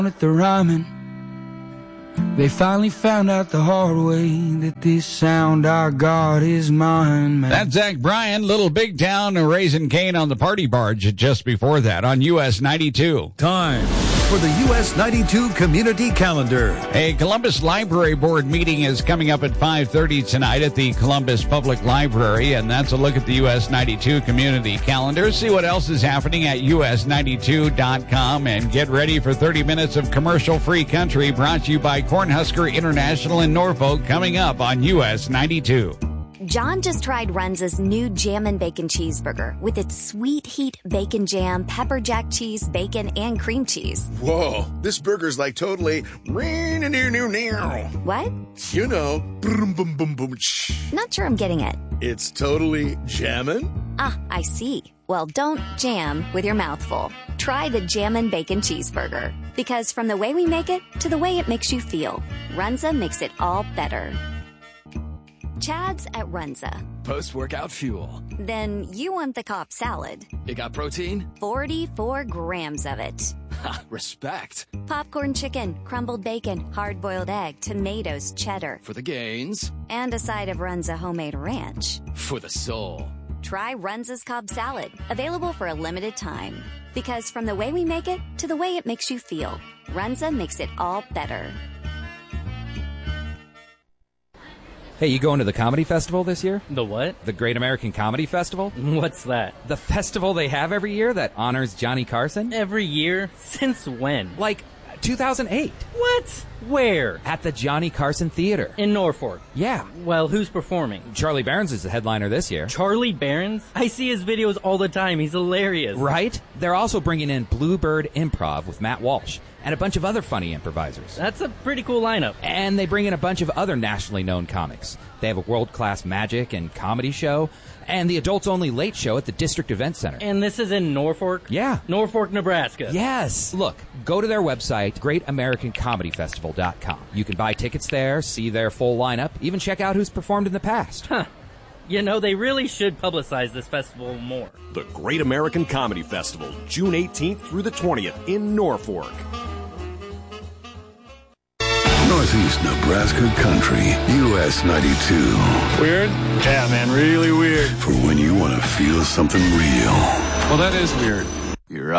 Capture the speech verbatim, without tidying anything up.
at the rhyming. They finally found out the hard way that this sound our God is mine, man. That's Zach Bryan, Little Big Town, Raising Cane on the Party Barge just before that on U S ninety-two. Time for the U S ninety-two Community Calendar. A Columbus Library Board meeting is coming up at five thirty tonight at the Columbus Public Library, and that's a look at the U S ninety-two Community Calendar. See what else is happening at U S ninety-two dot com, and get ready for thirty minutes of commercial-free country brought to you by Cornhusker International in Norfolk, coming up on U S ninety-two. John just tried Runza's new Jammin' Bacon Cheeseburger with its sweet heat bacon jam, pepper jack cheese, bacon, and cream cheese. Whoa, this burger's like totally... What? You know, boom, boom, boom, boom. Not sure I'm getting it. It's totally jammin'? Ah, I see. Well, don't jam with your mouth full. Try the Jammin' Bacon Cheeseburger. Because from the way we make it to the way it makes you feel, Runza makes it all better. Chad's at Runza. Post-workout fuel. Then you want the Cobb salad. It got protein? forty-four grams of it. Ha, respect. Popcorn chicken, crumbled bacon, hard-boiled egg, tomatoes, cheddar. For the gains. And a side of Runza homemade ranch. For the soul. Try Runza's Cobb salad. Available for a limited time. Because from the way we make it to the way it makes you feel, Runza makes it all better. Hey, you going to the comedy festival this year? The what? The Great American Comedy Festival? What's that? The festival they have every year that honors Johnny Carson? Every year? Since when? Like two thousand eight. What? Where? At the Johnny Carson Theater. In Norfolk? Yeah. Well, who's performing? Charlie Barons is the headliner this year. Charlie Barons? I see his videos all the time. He's hilarious. Right? They're also bringing in Bluebird Improv with Matt Walsh and a bunch of other funny improvisers. That's a pretty cool lineup. And they bring in a bunch of other nationally known comics. They have a world-class magic and comedy show, and the adults-only late show at the District Event Center. And this is in Norfolk? Yeah. Norfolk, Nebraska. Yes. Look, go to their website, great american comedy festival dot com. You can buy tickets there, see their full lineup, even check out who's performed in the past. Huh. You know, they really should publicize this festival more. The Great American Comedy Festival, June eighteenth through the twentieth in Norfolk. Northeast Nebraska Country, U S ninety-two. Weird? Yeah, man, really weird. For when you want to feel something real. Well, that is weird. You're